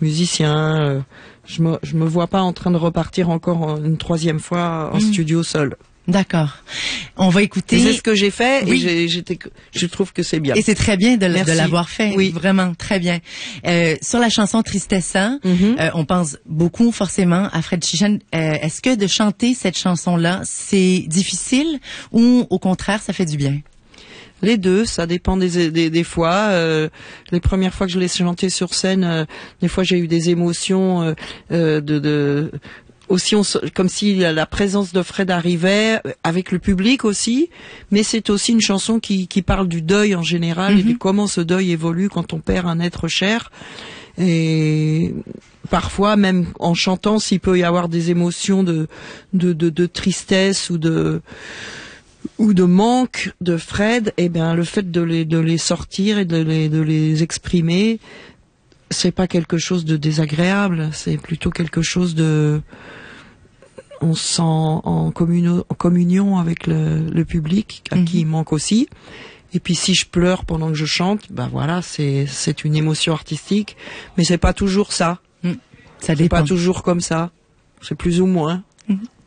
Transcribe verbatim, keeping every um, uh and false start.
musiciens. Euh, je me je me vois pas en train de repartir encore une troisième fois en mmh. studio seul. D'accord. On va écouter. C'est ce que j'ai fait oui. et j'ai, j'étais, je trouve que c'est bien. Et c'est très bien de, de l'avoir fait. Oui. Vraiment, très bien. Euh, sur la chanson Tristessa, mm-hmm. euh, on pense beaucoup forcément à Fred Chichen. Euh, est-ce que de chanter cette chanson-là, c'est difficile ou au contraire, ça fait du bien? Les deux, ça dépend des des, des fois. Euh, les premières fois que je l'ai chanté sur scène, euh, des fois j'ai eu des émotions euh, euh, de... de aussi on, comme si la présence de Fred arrivait avec le public aussi, mais c'est aussi une chanson qui, qui parle du deuil en général, mm-hmm. et de comment ce deuil évolue quand on perd un être cher. Et parfois, même en chantant, s'il peut y avoir des émotions de, de, de, de tristesse ou de, ou de manque de Fred, eh bien, le fait de les, de les sortir et de les, de les exprimer, c'est pas quelque chose de désagréable, c'est plutôt quelque chose de... On se sent en, communo, en communion avec le, le public, à mm-hmm. qui il manque aussi. Et puis si je pleure pendant que je chante, ben voilà, c'est c'est une émotion artistique, mais c'est pas toujours ça. Mm. Ça c'est pas toujours comme ça. C'est plus ou moins. Mm-hmm.